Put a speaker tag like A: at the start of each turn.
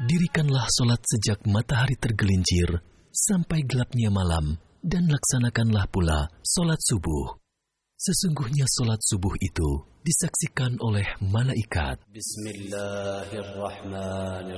A: Dirikanlah solat sejak matahari tergelincir sampai gelapnya malam, dan laksanakanlah pula solat subuh. Sesungguhnya solat subuh itu disaksikan oleh malaikat.
B: Bismillahirrahmanirrahim.